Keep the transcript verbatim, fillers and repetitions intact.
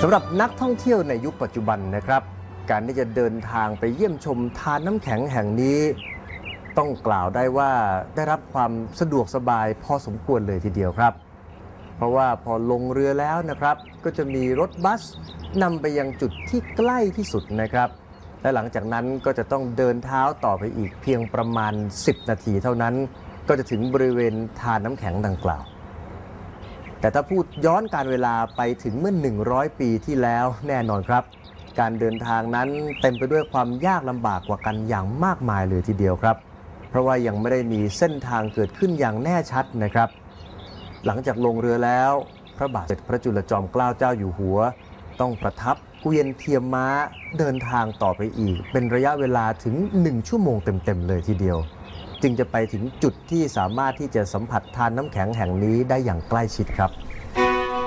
สำหรับนักท่องเที่ยวในยุคปัจจุบันนะครับการที่จะเดินทางไปเยี่ยมชมทานน้ำแข็งแห่งนี้ต้องกล่าวได้ว่าได้รับความสะดวกสบายพอสมควรเลยทีเดียวครับเพราะว่าพอลงเรือแล้วนะครับก็จะมีรถบัสนำไปยังจุดที่ใกล้ที่สุดนะครับและหลังจากนั้นก็จะต้องเดินเท้าต่อไปอีกเพียงประมาณสิบนาทีเท่านั้นก็จะถึงบริเวณทานน้ำแข็งดังกล่าวแต่ถ้าพูดย้อนการเวลาไปถึงเมื่อหนึ่งร้อยปีที่แล้วแน่นอนครับการเดินทางนั้นเต็มไปด้วยความยากลำบากกว่ากันอย่างมากมายเลยทีเดียวครับเพราะว่ายังไม่ได้มีเส้นทางเกิดขึ้นอย่างแน่ชัดนะครับหลังจากลงเรือแล้วพระบาทสมเด็จพระจุลจอมเกล้าเจ้าอยู่หัวต้องประทับเกวียนเทียมม้าเดินทางต่อไปอีกเป็นระยะเวลาถึงหนึ่งชั่วโมงเต็มๆเลยทีเดียวจึงจะไปถึงจุดที่สามารถที่จะสัมผัสทานน้ำแข็งแห่งนี้ได้อย่างใกล้ชิดครับ